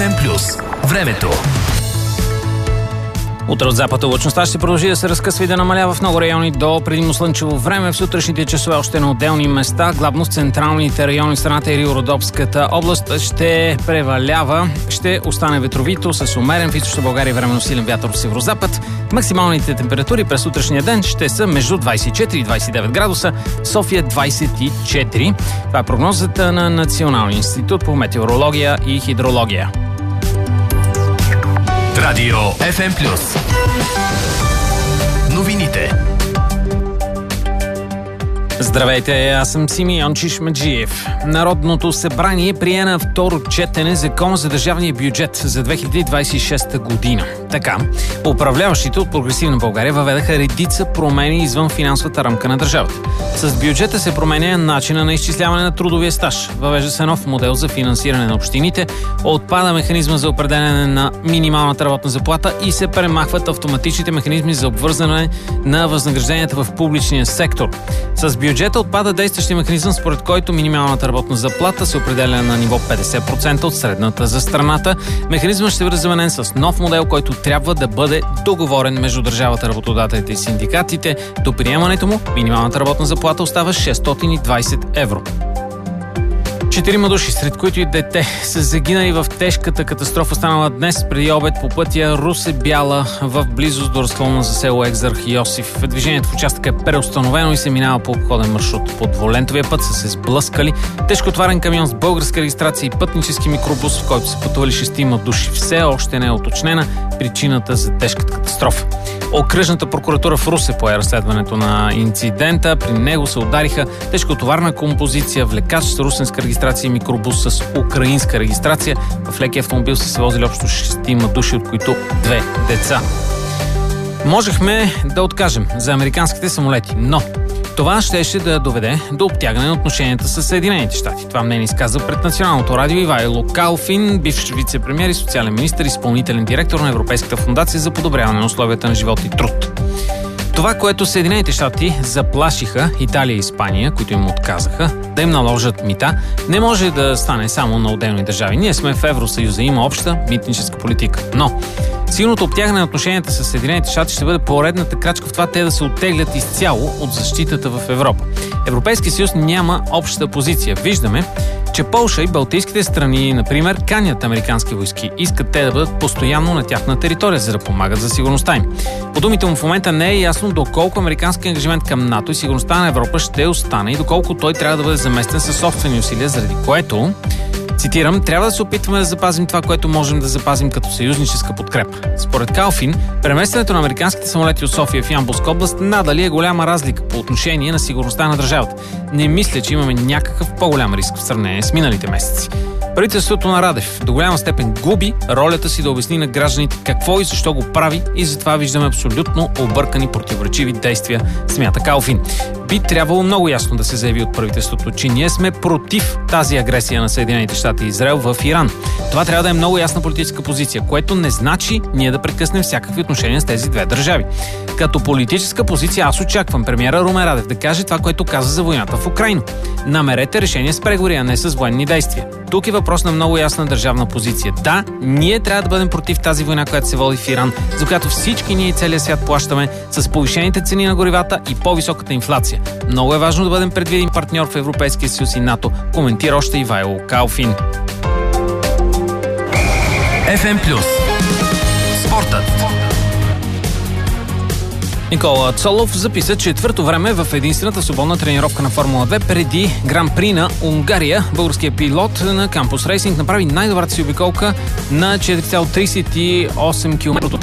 FM+. Времето. Утре от запада облачността ще продължи да се разкъсва и да намалява в много райони до предимно слънчево време. В сутрешните часове още на отделни места, главно в централните райони в страната и Риородопската област ще превалява. Ще остане ветровито с умерен в източна България временно силен вятър в северозапад. Максималните температури през сутрешния ден ще са между 24 и 29 градуса, София 24. Това е прогнозата на Националния институт по метеорология и хидрология. Радио FM+. Новините. Здравейте, аз съм Симеон Чишмаджиев. Народното събрание прие на второ четене Закон за държавния бюджет за 2026 година. Така, управляващите от Прогресивна България въведаха редица промени извън финансовата рамка на държавата. С бюджета се променя начина на изчисляване на трудовия стаж. Въвежда се нов модел за финансиране на общините, отпада механизма за определяне на минималната работна заплата и се премахват автоматичните механизми за обвързване на възнагражденията в публичния сектор. С бюджета отпада действащия механизъм, според който минималната работна заплата се определя на ниво 50% от средната за страната. Механизмът ще бъде заменен с нов модел, който трябва да бъде договорен между държавата, работодателите и синдикатите. До приемането му минималната работна заплата остава 620 евро. 4 души, сред които и дете, са загинали в тежката катастрофа, станала днес преди обед по пътя Русе-Бяла в близост до разклона за село Екзарх Йосиф. Движението в участъка е преустановено и се минава по обходен маршрут. По двулентовия път са се сблъскали тежкотварен камион с българска регистрация и пътнически микробус, в който са пътували 6 души. Все още не е уточнена причината за тежката катастрофа. Окръжната прокуратура в Русе пое разследването на инцидента. При него се удариха тежкотоварна композиция, влекач с русенска регистрация и микробус с украинска регистрация. В лекия автомобил са се возили общо 6 души, от които 2 деца. Можехме да откажем за американските самолети, но това щеше да доведе до обтягане на отношенията с Съединените щати. Това мнение изказа пред Националното радио Ивайло Калфин, бивш вице-премиер и социален министър, изпълнителен директор на Европейската фондация за подобряване на условията на живот и труд. Това, което Съединените щати заплашиха Италия и Испания, които им отказаха да им наложат мита, не може да стане само на отделни държави. Ние сме в Евросъюза, има обща митническа политика. Но силното обтягане на отношенията с Съединените щати ще бъде поредната крачка в това те да се оттеглят изцяло от защитата в Европа. Европейския съюз няма обща позиция. Виждаме, че Полша и балтийските страни, например, канят американски войски. Искат те да бъдат постоянно на тяхна територия, за да помагат за сигурността им. По думите му в момента не е ясно доколко американски ангажимент към НАТО и сигурността на Европа ще остане и доколко той трябва да бъде заместен със собствени усилия, заради което, цитирам, трябва да се опитваме да запазим това, което можем да запазим като съюзническа подкрепа. Според Калфин, преместването на американските самолети от София в Ямболска област надали е голяма разлика по отношение на сигурността на държавата. Не мисля, че имаме някакъв по-голям риск в сравнение с миналите месеци. Правителството на Радев до голяма степен губи ролята си да обясни на гражданите какво и защо го прави и затова виждаме абсолютно объркани противоречиви действия, смята Калфин. Би трябвало много ясно да се заяви от правителството, че ние сме против тази агресия на Съединените щати и Израел в Иран. Това трябва да е много ясна политическа позиция, което не значи ние да прекъснем всякакви отношения с тези две държави. Като политическа позиция аз очаквам премиера Румен Радев да каже това, което каза за войната в Украйна. Намерете решение с преговори, а не с военни действия. Тук е въпрос на много ясна държавна позиция. Да, ние трябва да бъдем против тази война, която се води в Иран, за която всички ние и целия свят плащаме с повишените цени на горивата и по-високата инфлация. Много е важно да бъдем предвидим партньор в Европейския съюз и НАТО, коментира още Ивайло Калфин. FM+. Спортът. Никола Цолов записа четвърто време в единствената свободна тренировка на Формула 2 преди Гран-при на Унгария. Българският пилот на Кампус Рейсинг направи най-добрата си обиколка на 4,38 км